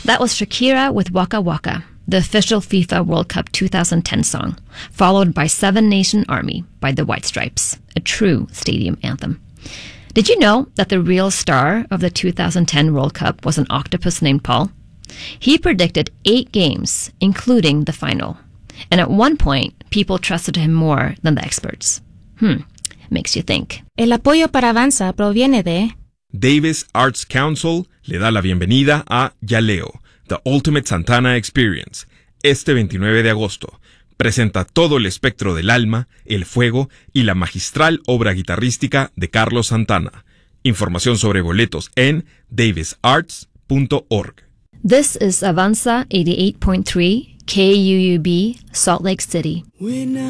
That was Shakira with Waka Waka, the official FIFA World Cup 2010 song, followed by Seven Nation Army by the White Stripes, a true stadium anthem. Did you know that the real star of the 2010 World Cup was an octopus named Paul? He predicted 8 games, including the final. And at one point, people trusted him more than the experts. Makes you think. El apoyo para Avanza proviene de Davis Arts Council le da la bienvenida a Yaleo, The Ultimate Santana Experience, este 29 de agosto. Presenta todo el espectro del alma, el fuego y la magistral obra guitarrística de Carlos Santana. Información sobre boletos en davisarts.org. This is Avanza 88.3 KUUB, Salt Lake City.